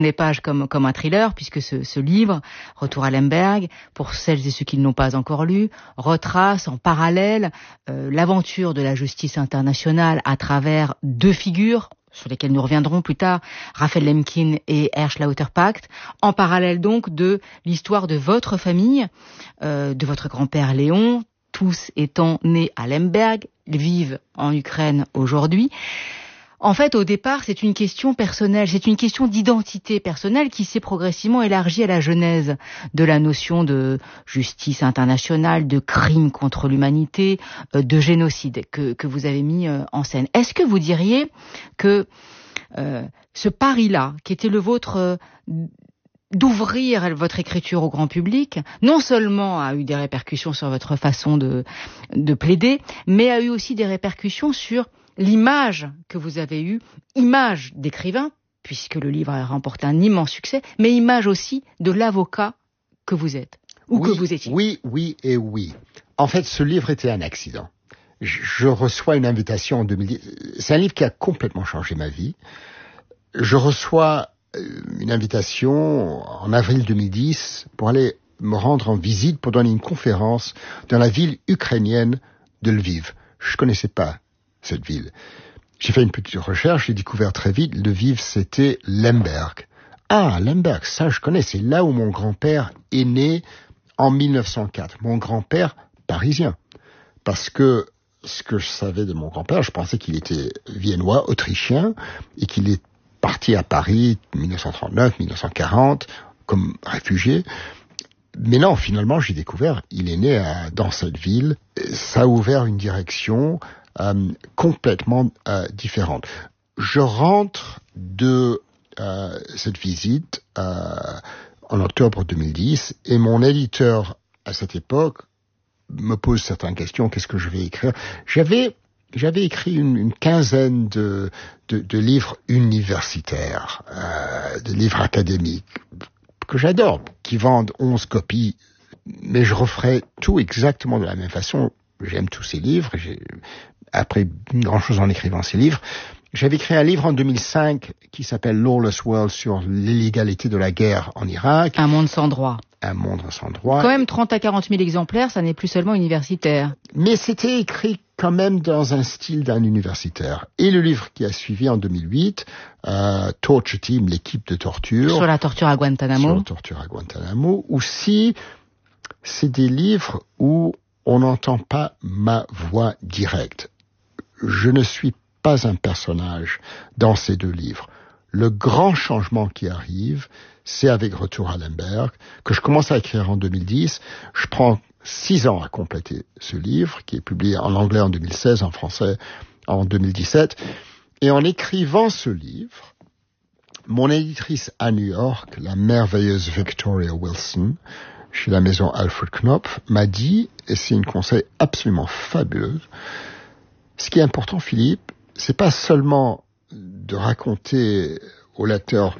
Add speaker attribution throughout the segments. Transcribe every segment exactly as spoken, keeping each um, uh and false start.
Speaker 1: des pages comme, comme un thriller, puisque ce, ce livre, Retour à Lemberg, pour celles et ceux qui ne l'ont pas encore lu, retrace en parallèle euh, l'aventure de la justice internationale à travers deux figures, sur lesquelles nous reviendrons plus tard, Raphaël Lemkin et Ernst Lauterpacht, en parallèle donc de l'histoire de votre famille, euh, de votre grand-père Léon, tous étant nés à Lemberg, vivent en Ukraine aujourd'hui. En fait, au départ, c'est une question personnelle, c'est une question d'identité personnelle qui s'est progressivement élargie à la genèse de la notion de justice internationale, de crime contre l'humanité, de génocide que, que vous avez mis en scène. Est-ce que vous diriez que euh, ce pari-là, qui était le vôtre euh, d'ouvrir votre écriture au grand public, non seulement a eu des répercussions sur votre façon de, de plaider, mais a eu aussi des répercussions sur l'image que vous avez eue, image d'écrivain, puisque le livre a remporté un immense succès, mais image aussi de l'avocat que vous êtes, ou
Speaker 2: oui,
Speaker 1: que vous étiez.
Speaker 2: Oui, oui et oui. En fait, ce livre était un accident. Je, je reçois une invitation en deux mille dix. C'est un livre qui a complètement changé ma vie. Je reçois une invitation en avril deux mille dix pour aller me rendre en visite pour donner une conférence dans la ville ukrainienne de Lviv. Je connaissais pas cette ville. J'ai fait une petite recherche, j'ai découvert très vite, Lviv, c'était Lemberg. Ah, Lemberg, ça je connais, c'est là où mon grand-père est né en mille neuf cent quatre. Mon grand-père parisien. Parce que ce que je savais de mon grand-père, je pensais qu'il était viennois, autrichien, et qu'il est parti à Paris mille neuf cent trente-neuf, mille neuf cent quarante, comme réfugié. Mais non, finalement, j'ai découvert, il est né à, dans cette ville. Ça a ouvert une direction Euh, complètement euh, différente. Je rentre de euh, cette visite euh, en octobre deux mille dix et mon éditeur à cette époque me pose certaines questions. Qu'est-ce que je vais écrire? J'avais j'avais écrit une, une quinzaine de, de, de livres universitaires, euh, de livres académiques que j'adore, qui vendent onze copies, mais je referais tout exactement de la même façon. J'aime tous ces livres. J'ai appris grand chose en écrivant ces livres. J'avais écrit un livre en deux mille cinq qui s'appelle Lawless World sur l'illégalité de la guerre en Irak.
Speaker 1: Un monde sans droit.
Speaker 2: Un monde sans droit.
Speaker 1: Quand même trente à quarante mille exemplaires, ça n'est plus seulement universitaire.
Speaker 2: Mais c'était écrit quand même dans un style d'un universitaire. Et le livre qui a suivi en deux mille huit, euh, Torture Team, l'équipe de torture.
Speaker 1: Sur la torture à Guantanamo.
Speaker 2: Sur la torture à Guantanamo. Aussi, c'est des livres où on n'entend pas ma voix directe. Je ne suis pas un personnage dans ces deux livres. Le grand changement qui arrive, c'est avec Retour à Lemberg, que je commence à écrire en deux mille dix. Je prends six ans à compléter ce livre, qui est publié en anglais en deux mille seize, en français en deux mille dix-sept. Et en écrivant ce livre, mon éditrice à New York, la merveilleuse Victoria Wilson, chez la maison Alfred Knopf, m'a dit, et c'est un conseil absolument fabuleux, ce qui est important, Philippe, c'est pas seulement de raconter au lecteur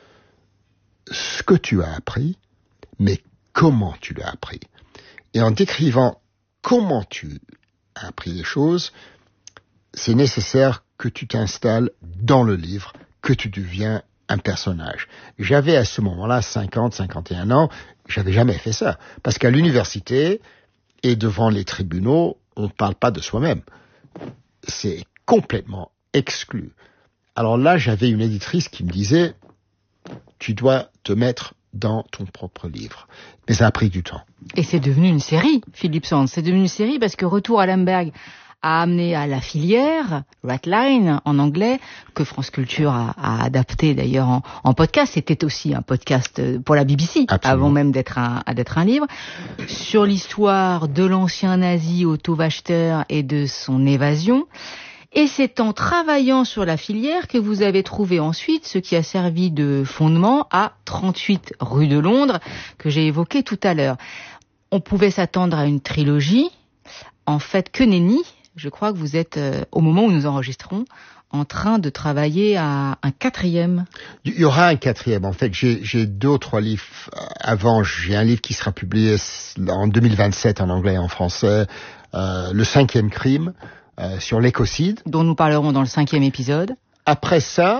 Speaker 2: ce que tu as appris, mais comment tu l'as appris. Et en décrivant comment tu as appris les choses, c'est nécessaire que tu t'installes dans le livre, que tu deviens un personnage. J'avais à ce moment-là cinquante, cinquante et un ans, j'avais jamais fait ça. Parce qu'à l'université et devant les tribunaux, on ne parle pas de soi-même. C'est complètement exclu. Alors là, j'avais une éditrice qui me disait, tu dois te mettre dans ton propre livre. Mais ça a pris du temps.
Speaker 1: Et c'est devenu une série, Philippe Sands. C'est devenu une série parce que Retour à Lemberg a amené à la filière, Ratline en anglais, que France Culture a, a adapté d'ailleurs en, en podcast. C'était aussi un podcast pour la B B C, absolument, avant même d'être un, d'être un livre, sur l'histoire de l'ancien nazi Otto Wachter et de son évasion. Et c'est en travaillant sur la filière que vous avez trouvé ensuite ce qui a servi de fondement à trente-huit rue de Londres, que j'ai évoqué tout à l'heure. On pouvait s'attendre à une trilogie. En fait, que nenni, je crois que vous êtes, euh, au moment où nous enregistrons, en train de travailler à un quatrième.
Speaker 2: Il y aura un quatrième. En fait, j'ai, j'ai deux ou trois livres avant. J'ai un livre qui sera publié en deux mille vingt-sept en anglais et en français, euh, Le cinquième crime, euh, sur l'écocide.
Speaker 1: Dont nous parlerons dans le cinquième épisode.
Speaker 2: Après ça,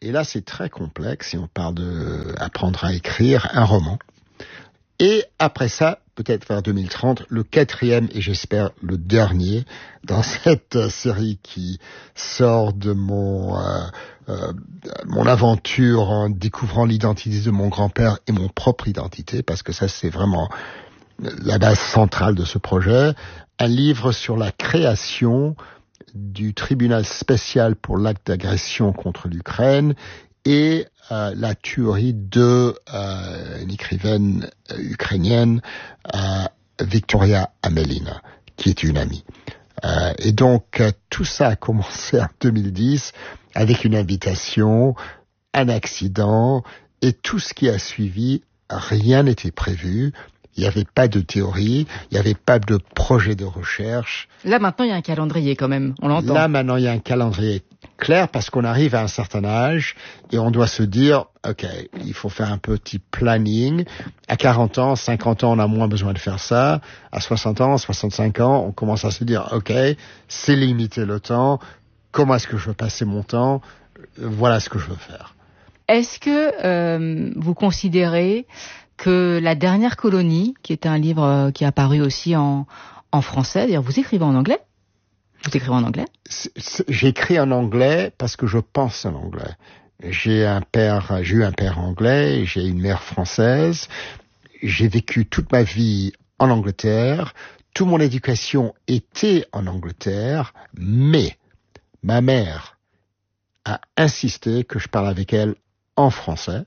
Speaker 2: Et là, c'est très complexe et on parle de apprendre à écrire un roman. Et après ça, peut-être vers deux mille trente, le quatrième et j'espère le dernier dans cette série qui sort de mon euh, euh, mon aventure en découvrant l'identité de mon grand-père et mon propre identité, parce que ça c'est vraiment la base centrale de ce projet. Un livre sur la création du tribunal spécial pour l'acte d'agression contre l'Ukraine et euh, la tuerie de euh, une écrivaine euh, ukrainienne, euh, Victoria Amelina, qui est une amie. Euh, et donc, euh, tout ça a commencé en deux mille dix avec une invitation, un accident, et tout ce qui a suivi, rien n'était prévu. Il n'y avait pas de théorie, il n'y avait pas de projet de recherche.
Speaker 1: Là, maintenant, il y a un calendrier quand même, on l'entend.
Speaker 2: Là, maintenant, il y a un calendrier clair parce qu'on arrive à un certain âge et on doit se dire, OK, il faut faire un petit planning. À quarante ans, cinquante ans, on a moins besoin de faire ça. À soixante ans, soixante-cinq ans, on commence à se dire, OK, c'est limité le temps. Comment est-ce que je veux passer mon temps? Voilà ce que je veux faire.
Speaker 1: Est-ce que euh, vous considérez que La Dernière Colonie, qui est un livre euh, qui est apparu aussi en, en français, d'ailleurs vous écrivez en anglais? Vous écrivez en anglais?
Speaker 2: c'est, c'est, J'écris en anglais parce que je pense en anglais. J'ai un père, j'ai eu un père anglais, j'ai une mère française, j'ai vécu toute ma vie en Angleterre, toute mon éducation était en Angleterre, mais ma mère a insisté que je parle avec elle en français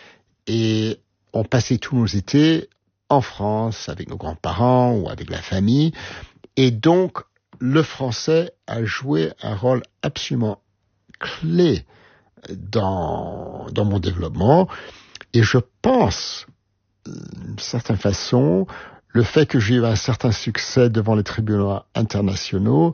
Speaker 2: et on passait tous nos étés en France avec nos grands-parents ou avec la famille. Et donc, le français a joué un rôle absolument clé dans, dans mon développement. Et je pense, d'une certaine façon, le fait que j'ai eu un certain succès devant les tribunaux internationaux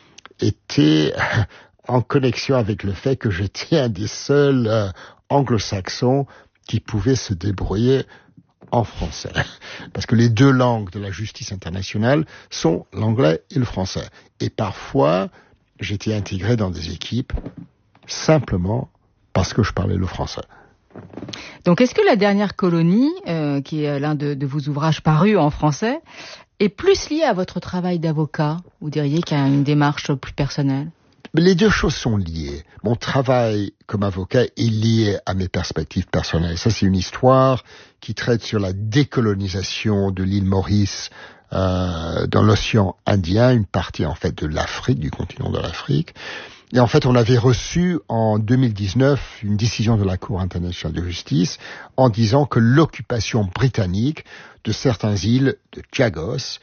Speaker 2: était en connexion avec le fait que j'étais un des seuls euh, anglo-saxons qui pouvaient se débrouiller en français. Parce que les deux langues de la justice internationale sont l'anglais et le français. Et parfois, j'étais intégré dans des équipes simplement parce que je parlais le français.
Speaker 1: Donc, est-ce que La Dernière Colonie, euh, qui est l'un de, de vos ouvrages parus en français, est plus lié à votre travail d'avocat? Vous diriez qu'à une démarche plus personnelle?
Speaker 2: Les deux choses sont liées. Mon travail comme avocat est lié à mes perspectives personnelles. Ça, c'est une histoire qui traite sur la décolonisation de l'île Maurice euh, dans l'océan Indien, une partie en fait de l'Afrique, du continent de l'Afrique. Et en fait, on avait reçu en deux mille dix-neuf une décision de la Cour internationale de justice en disant que l'occupation britannique de certaines îles de Chagos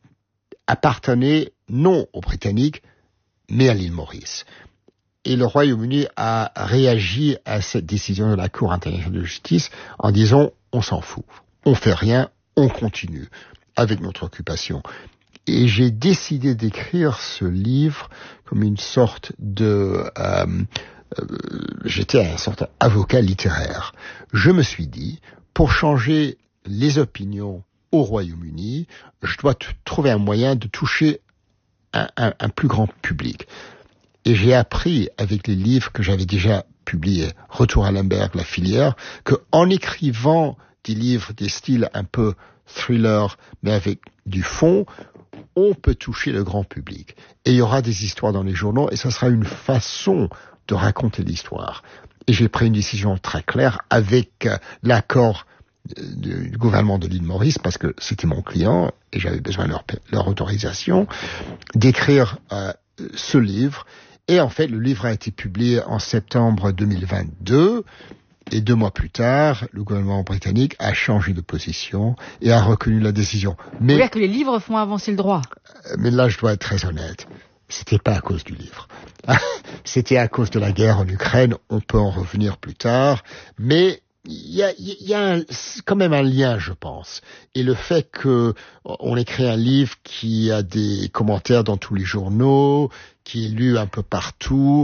Speaker 2: appartenait non aux Britanniques, mais à l'île Maurice. Et le Royaume-Uni a réagi à cette décision de la Cour internationale de justice en disant « on s'en fout, on fait rien, on continue avec notre occupation ». Et j'ai décidé d'écrire ce livre comme une sorte de... Euh, euh, j'étais un sorte d'avocat littéraire. Je me suis dit, pour changer les opinions au Royaume-Uni, je dois t- trouver un moyen de toucher Un, un, un plus grand public. Et j'ai appris avec les livres que j'avais déjà publiés, Retour à Lemberg, La Filière, que en écrivant des livres, des styles un peu thriller, mais avec du fond, on peut toucher le grand public. Et il y aura des histoires dans les journaux, et ça sera une façon de raconter l'histoire. Et j'ai pris une décision très claire avec l'accord du gouvernement de l'île Maurice, parce que c'était mon client et j'avais besoin de leur, leur autorisation, d'écrire euh, ce livre. Et en fait, le livre a été publié en septembre deux mille vingt-deux et deux mois plus tard, le gouvernement britannique a changé de position et a reconnu la décision. Mais,
Speaker 1: Vous voulez dire que les livres font avancer le droit?
Speaker 2: Mais là, je dois être très honnête. C'était pas à cause du livre. C'était à cause de la guerre en Ukraine. On peut en revenir plus tard. Mais il y a, il y a un, quand même un lien, je pense. Et le fait que on écrit un livre qui a des commentaires dans tous les journaux, qui est lu un peu partout.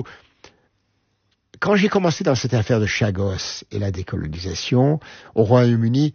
Speaker 2: Quand j'ai commencé dans cette affaire de Chagos et la décolonisation, au Royaume-Uni,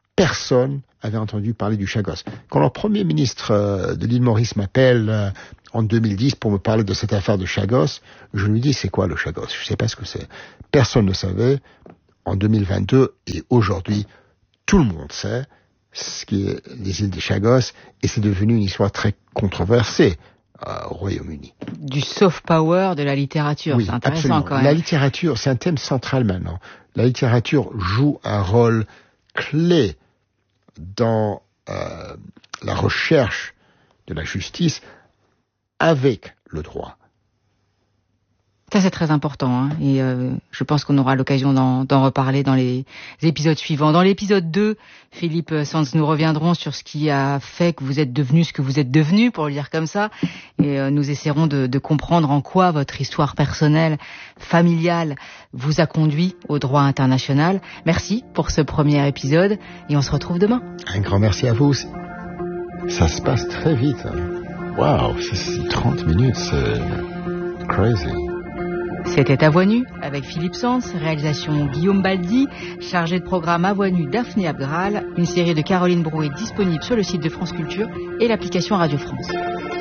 Speaker 2: personne avait entendu parler du Chagos. Quand le premier ministre de l'île Maurice m'appelle en deux mille dix pour me parler de cette affaire de Chagos. Je lui dis, c'est quoi le Chagos? Je ne sais pas ce que c'est. Personne ne savait. En deux mille vingt-deux et aujourd'hui, tout le monde sait ce qui est les îles de Chagos et c'est devenu une histoire très controversée euh, au Royaume-Uni.
Speaker 1: Du soft power de la littérature,
Speaker 2: oui,
Speaker 1: c'est intéressant
Speaker 2: absolument.
Speaker 1: quand même.
Speaker 2: La littérature, c'est un thème central maintenant. La littérature joue un rôle clé dans euh, la recherche de la justice avec le droit.
Speaker 1: Ça, c'est très important, hein, et euh, je pense qu'on aura l'occasion d'en, d'en reparler dans les épisodes suivants. Dans l'épisode deux, Philippe Sands, nous reviendrons sur ce qui a fait que vous êtes devenu ce que vous êtes devenu, pour le dire comme ça, et euh, nous essaierons de, de comprendre en quoi votre histoire personnelle, familiale, vous a conduit au droit international. Merci pour ce premier épisode, et on se retrouve demain.
Speaker 2: Un grand merci à vous aussi. Ça se passe très vite. Waouh, c'est trente minutes, c'est crazy.
Speaker 1: C'était À Voix Nue avec Philippe Sands, réalisation Guillaume Baldi, chargé de programme À Voix Nue Daphné Abgral, une série de Caroline Brouet disponible sur le site de France Culture et l'application Radio France.